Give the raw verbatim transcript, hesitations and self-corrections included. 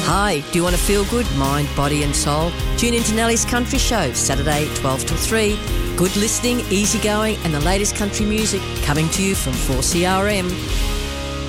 Hi, do you want to feel good, mind, body and soul? Tune into Nellie's Country Show, Saturday twelve till three. Good listening, easy going and the latest country music coming to you from four C R M.